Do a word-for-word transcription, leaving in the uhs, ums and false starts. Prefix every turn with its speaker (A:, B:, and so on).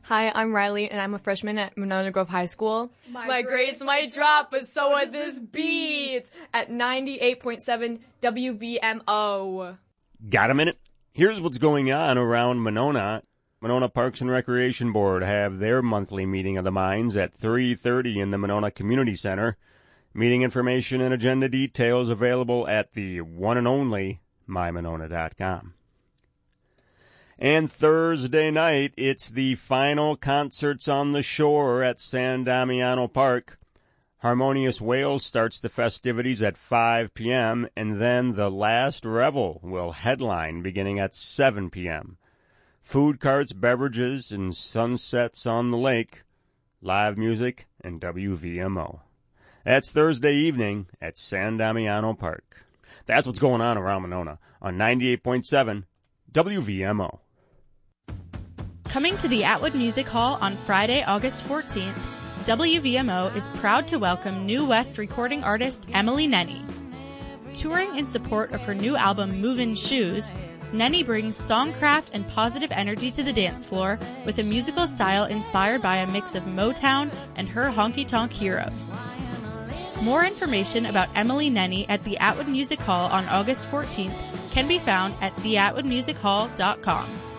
A: Hi, I'm Riley, and I'm a freshman at Monona Grove High School. My, My grades might drop, but so would this beat at ninety-eight point seven W V M O.
B: Got a minute? Here's what's going on around Monona. Monona Parks and Recreation Board have their monthly meeting of the minds at three thirty in the Monona Community Center. Meeting information and agenda details available at the one and only my monona dot com. And Thursday night, it's the final Concerts on the Shore at San Damiano Park. Harmonious Wales starts the festivities at five p.m., and then the last revel will headline beginning at seven p.m. Food carts, beverages, and sunsets on the lake. Live music and W V M O. That's Thursday evening at San Damiano Park. That's what's going on around Monona on ninety-eight point seven W V M O.
C: Coming to the Atwood Music Hall on Friday, August fourteenth, W V M O is proud to welcome New West recording artist Emily Nenny. Touring in support of her new album Movin' Shoes, Nenny brings songcraft and positive energy to the dance floor with a musical style inspired by a mix of Motown and her honky-tonk heroes. More information about Emily Nenny at the Atwood Music Hall on August fourteenth can be found at the atwood music hall dot com.